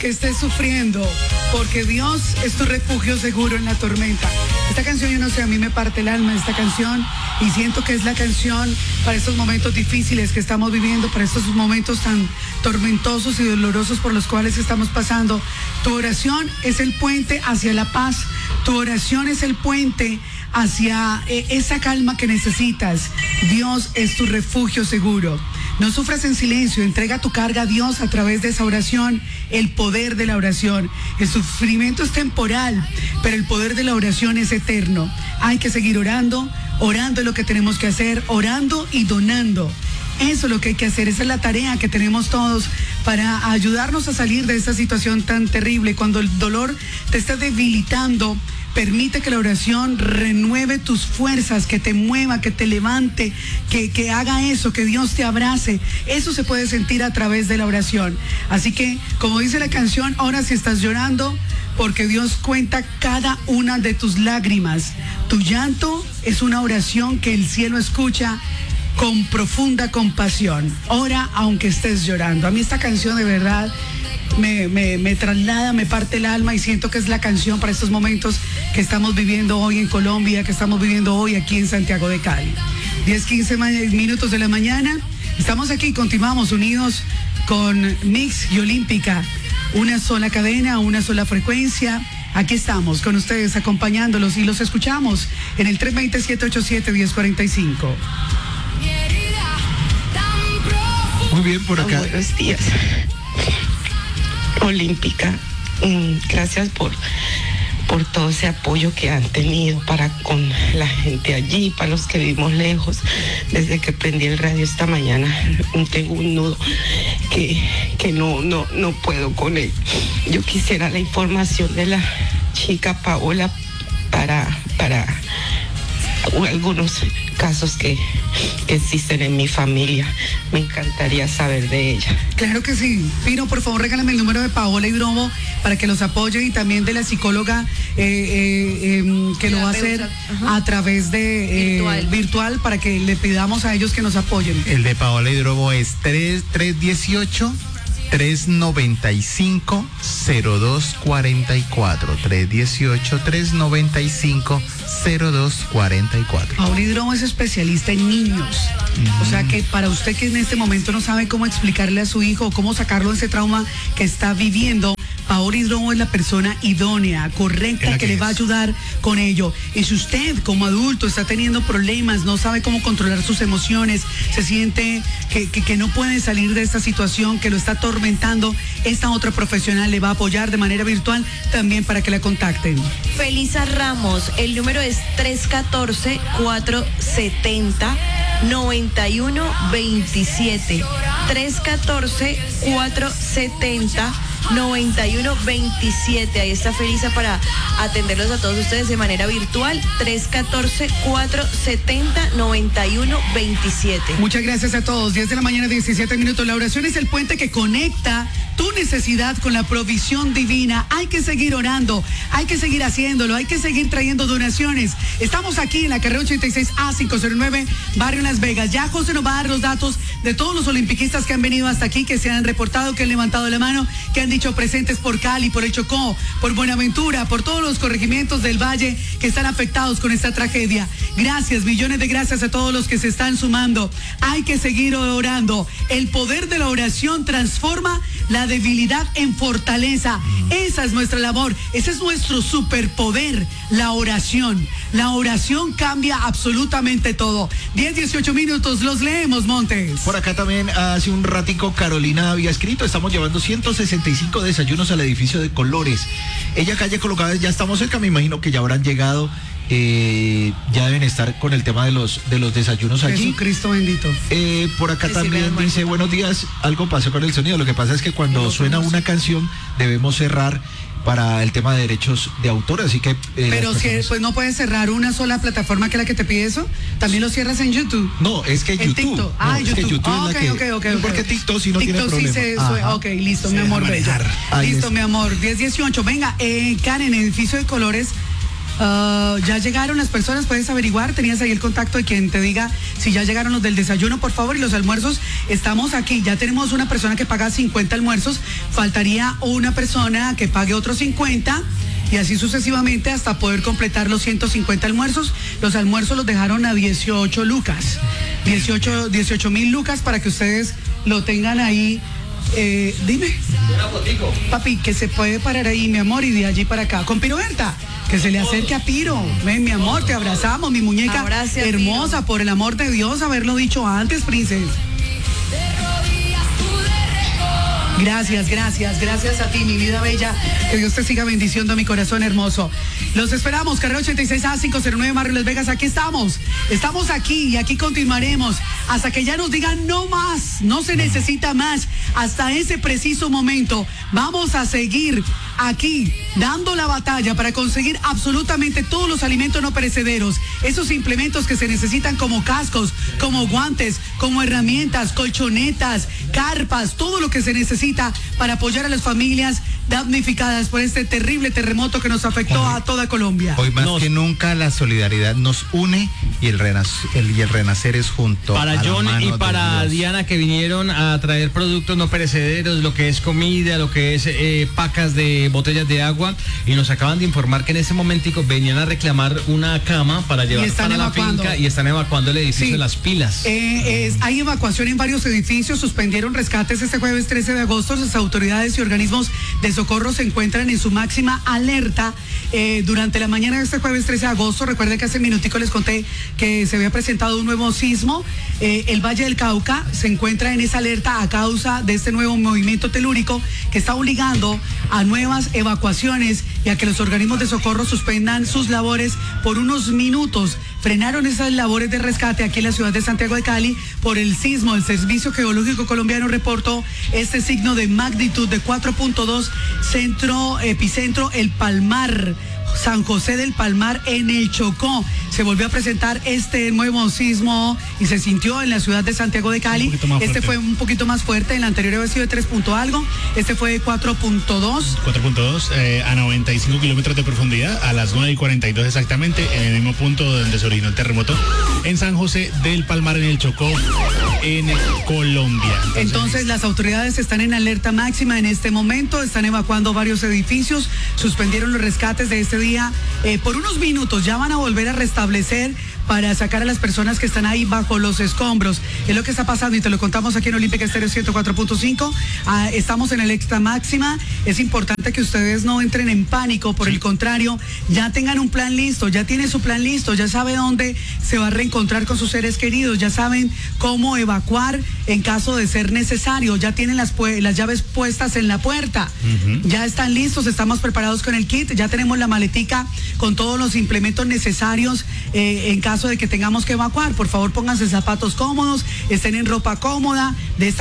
aunque estés sufriendo, porque Dios es tu refugio seguro en la tormenta. Esta canción, yo no sé, a mí me parte el alma esta canción y siento que es la canción para estos momentos difíciles que estamos viviendo, para estos momentos tan tormentosos y dolorosos por los cuales estamos pasando. Tu oración es el puente hacia la paz, tu oración es el puente hacia esa calma que necesitas. Dios es tu refugio seguro. No sufras en silencio, entrega tu carga a Dios a través de esa oración, el poder de la oración. El sufrimiento es temporal, pero el poder de la oración es eterno. Hay que seguir orando, orando es lo que tenemos que hacer, orando y donando. Eso es lo que hay que hacer, esa es la tarea que tenemos todos para ayudarnos a salir de esta situación tan terrible. Cuando el dolor te está debilitando, permite que la oración renueve tus fuerzas, que te mueva, que te levante, que haga eso, que Dios te abrace. Eso se puede sentir a través de la oración. Así que, como dice la canción, ahora si estás llorando, porque Dios cuenta cada una de tus lágrimas. Tu llanto es una oración que el cielo escucha con profunda compasión. Ora aunque estés llorando. A mí esta canción de verdad me traslada, me parte el alma y siento que es la canción para estos momentos que estamos viviendo hoy en Colombia, que estamos viviendo hoy aquí en Santiago de Cali. 10:15 minutos de la mañana. Estamos aquí, continuamos unidos con Mix y Olímpica. Una sola cadena, una sola frecuencia. Aquí estamos con ustedes acompañándolos y los escuchamos en el 320-787-1045. Muy bien, por acá. Buenos días. Olímpica, gracias por todo ese apoyo que han tenido para con la gente allí, para los que vivimos lejos. Desde que prendí el radio esta mañana tengo un nudo que no puedo con él. Yo quisiera la información de la chica Paola para algunos casos que existen en mi familia. Me encantaría saber de ella. Claro que sí. Pino, por favor, regálame el número de Paola Hidrobo para que los apoye y también de la psicóloga que lo va a hacer a través de virtual para que le pidamos a ellos que nos apoyen. El de Paola Hidrobo es 318-395-0244. 318-395-0244. Paola Hidrobo es especialista en niños. O sea que para usted que en este momento no sabe cómo explicarle a su hijo o cómo sacarlo de ese trauma que está viviendo, Paola Hidrobo es la persona idónea, correcta, que le va a ayudar con ello. Y si usted como adulto está teniendo problemas, no sabe cómo controlar sus emociones, se siente que no puede salir de esta situación, que lo está atormentando, esta otra profesional le va a apoyar de manera virtual también para que la contacten. Felisa Ramos, el número es 314-470-9127. 314-470-9127. Ahí está Felisa para atenderlos a todos ustedes de manera virtual. 314-470-9127. Muchas gracias a todos. 10 de la mañana, 17 minutos. La oración es el puente que conecta tu necesidad con la provisión divina. Hay que seguir orando, hay que seguir haciéndolo, hay que seguir trayendo donaciones. Estamos aquí en la carrera 86A509, barrio Las Vegas. Ya José nos va a dar los datos de todos los olimpiquistas que han venido hasta aquí, que se han reportado, que han levantado la mano, que han dicho presentes por Cali, por el Chocó, por Buenaventura, por todos los corregimientos del Valle que están afectados con esta tragedia. Gracias, millones de gracias a todos los que se están sumando. Hay que seguir orando. El poder de la oración transforma la debilidad en fortaleza. Esa es nuestra labor, ese es nuestro superpoder, la oración. La oración cambia absolutamente todo. 10-18 minutos, los leemos, Montes. Por acá también hace un ratico Carolina había escrito: estamos llevando 165 desayunos al edificio de Colores. Ella calle Colocadas, ya estamos cerca, me imagino que ya habrán llegado. Ya deben estar con el tema de los desayunos allí. Jesucristo bendito. Por acá también dice: buenos días, algo pasó con el sonido. Lo que pasa es que cuando suena una canción debemos cerrar para el tema de derechos de autor, así que... Pero si pues no puedes cerrar una sola plataforma que es la que te pide eso, también lo cierras en YouTube. No, es que YouTube. TikTok. No, YouTube. Es que YouTube es la que... Ok. Porque TikTok sí no tiene problema. TikTok sí ok, listo, mi amor bello. Listo, mi amor. 10-18. Venga, Karen, edificio de Colores. Ya llegaron las personas, puedes averiguar, tenías ahí el contacto de quien te diga si ya llegaron los del desayuno, por favor, y los almuerzos. Estamos aquí, ya tenemos una persona que paga 50 almuerzos, faltaría una persona que pague otros 50 y así sucesivamente hasta poder completar los 150 almuerzos. Los almuerzos los dejaron a 18 lucas, 18,000 lucas para que ustedes lo tengan ahí. Dime. Una fotico. Papi, que se puede parar ahí, mi amor, y de allí para acá. Con Piroberta, que se le acerque a Piro. Ven, mi amor, te abrazamos, mi muñeca Abrace, hermosa, Piro. por el amor de Dios, haberlo dicho antes, princesa. Gracias a ti, mi vida bella. Que Dios te siga bendiciendo, mi corazón hermoso. Los esperamos, carrera 86A 509 Barrio Las Vegas. Aquí estamos aquí y aquí continuaremos hasta que ya nos digan no más, no se necesita más. Hasta ese preciso momento vamos a seguir aquí dando la batalla para conseguir absolutamente todos los alimentos no perecederos, esos implementos que se necesitan como cascos, como guantes, como herramientas, colchonetas, carpas, todo lo que se necesita para apoyar a las familias damnificadas por este terrible terremoto que nos afectó a toda Colombia. Hoy más que nunca la solidaridad nos une y el renacer es junto. Para John y para Diana, que vinieron a traer productos no perecederos, lo que es comida, lo que es pacas de botellas de agua, y nos acaban de informar que en ese momentico venían a reclamar una cama para llevar para la finca y están evacuando el edificio de Las Pilas. Hay evacuación en varios edificios, suspendieron rescates este jueves 13 de agosto. Las autoridades y organismos de socorro se encuentran en su máxima alerta durante la mañana de este jueves 13 de agosto. Recuerden que hace minutico les conté que se había presentado un nuevo sismo. El Valle del Cauca se encuentra en esa alerta a causa de este nuevo movimiento telúrico que está obligando a nuevas evacuaciones y a que los organismos de socorro suspendan sus labores por unos minutos. Frenaron esas labores de rescate aquí en la ciudad de Santiago de Cali por el sismo. El Servicio Geológico Colombiano reportó este signo de magnitud de 4.2, epicentro El Palmar, San José del Palmar, en el Chocó. Se volvió a presentar este nuevo sismo y se sintió en la ciudad de Santiago de Cali. Este fue un poquito más fuerte, el anterior había sido de 3 punto algo, este fue de 4.2. 4.2 a 95 kilómetros de profundidad, a las 9:42 exactamente, en el mismo punto donde se originó el terremoto, en San José del Palmar, en el Chocó, en Colombia. Entonces las autoridades están en alerta máxima en este momento, están evacuando varios edificios, suspendieron los rescates de este día por unos minutos, ya van a volver a restablecer para sacar a las personas que están ahí bajo los escombros. Es lo que está pasando y te lo contamos aquí en Olímpica Estéreo 104.5. Estamos en alerta máxima. Es importante que ustedes no entren en pánico, por el contrario, ya tengan un plan listo, ya tienen su plan listo, ya sabe dónde se va a reencontrar con sus seres queridos, ya saben cómo evacuar en caso de ser necesario, ya tienen las llaves puestas en la puerta, ya están listos, estamos preparados con el kit, ya tenemos la maletica con todos los implementos necesarios en caso de que tengamos que evacuar. Por favor, pónganse zapatos cómodos, estén en ropa cómoda. De esta